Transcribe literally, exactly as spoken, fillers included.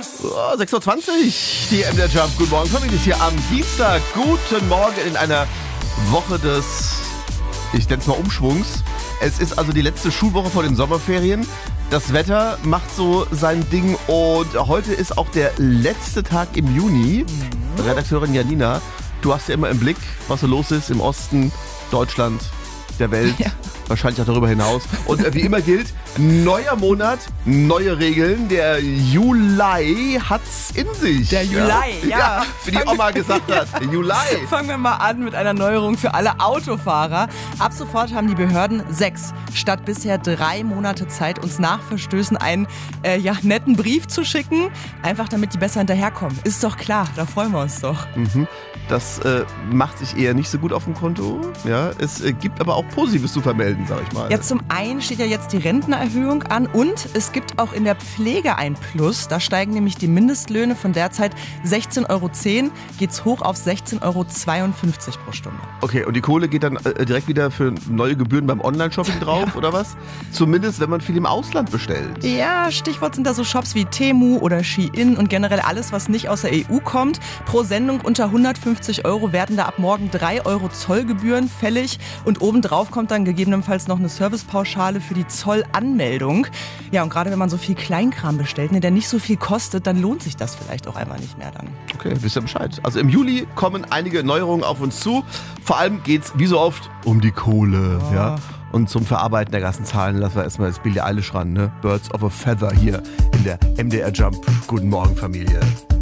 Oh, sechs Uhr zwanzig, die M D R Jump. Guten Morgen, Familie ist hier am Dienstag. Guten Morgen in einer Woche des, ich nenne es mal Umschwungs. Es ist also die letzte Schulwoche vor den Sommerferien. Das Wetter macht so sein Ding und heute ist auch der letzte Tag im Juni. Mhm. Redakteurin Janina, du hast ja immer im Blick, was so los ist im Osten, Deutschland, der Welt. Ja. Wahrscheinlich auch darüber hinaus. Und äh, wie immer gilt, neuer Monat, neue Regeln. Der Juli hat's in sich. Der Juli, ja. ja. ja wie die Oma gesagt hat, der Juli. Fangen wir mal an mit einer Neuerung für alle Autofahrer. Ab sofort haben die Behörden sechs statt bisher drei Monate Zeit, uns nach Verstößen einen äh, ja, netten Brief zu schicken. Einfach damit die besser hinterherkommen. Ist doch klar, da freuen wir uns doch. Mhm. Das äh, macht sich eher nicht so gut auf dem Konto. Ja, es äh, gibt aber auch Positives zu vermelden, sag ich mal. Ja, zum einen steht ja jetzt die Rentenerhöhung an und es gibt auch in der Pflege ein Plus. Da steigen nämlich die Mindestlöhne von derzeit sechzehn Euro zehn, geht's hoch auf sechzehn Euro zweiundfünfzig pro Stunde. Okay, und die Kohle geht dann äh, direkt wieder für neue Gebühren beim Online-Shopping drauf, ja. oder was? Zumindest, wenn man viel im Ausland bestellt. Ja, Stichwort sind da so Shops wie Temu oder Shein und generell alles, was nicht aus der E U kommt. Pro Sendung unter hundertfünfzig Euro werden da ab morgen drei Euro Zollgebühren fällig und obendrauf kommt dann gegebenenfalls noch eine Servicepauschale für die Zollanmeldung. Ja, und gerade wenn man so viel Kleinkram bestellt, ne, der nicht so viel kostet, dann lohnt sich das vielleicht auch einfach nicht mehr dann. Okay, wisst ihr Bescheid. Also im Juli kommen einige Neuerungen auf uns zu. Vor allem geht's wie so oft um die Kohle. Oh. Ja. Und zum Verarbeiten der ganzen Zahlen lassen wir erstmal das Billie Eilish ran. Ne? Birds of a Feather hier in der M D R Jump. Guten Morgen, Familie.